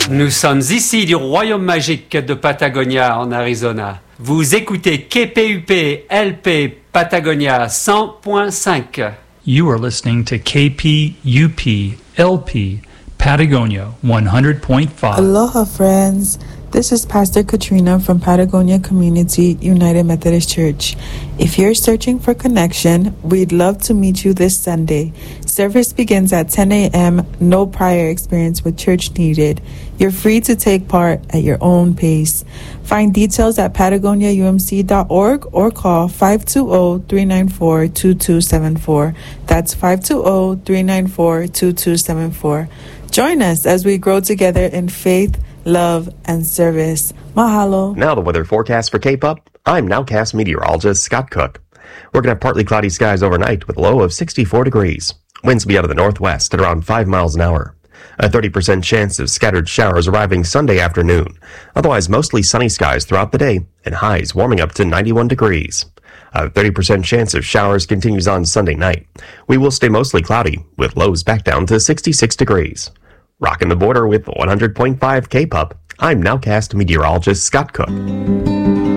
Nous sommes ici du Royaume magique de Patagonia en Arizona. Vous écoutez KPUP LP Patagonia 100.5. You are listening to KPUP LP Patagonia 100.5. Aloha, friends. This is Pastor Katrina from Patagonia Community United Methodist Church. If you're searching for connection, we'd love to meet you this Sunday. Service begins at 10 a.m., no prior experience with church needed. You're free to take part at your own pace. Find details at patagoniaumc.org or call 520-394-2274. That's 520-394-2274. Join us as we grow together in faith, love, and service. Mahalo. Now the weather forecast for K-Pop. I'm Nowcast meteorologist Scott Cook. We're going to have partly cloudy skies overnight with a low of 64 degrees. Winds will be out of the northwest at around 5 miles an hour. A 30% chance of scattered showers arriving Sunday afternoon. Otherwise, mostly sunny skies throughout the day and highs warming up to 91 degrees. A 30% chance of showers continues on Sunday night. We will stay mostly cloudy with lows back down to 66 degrees. Rocking the border with 100.5 K-Pop, I'm Nowcast meteorologist Scott Cook.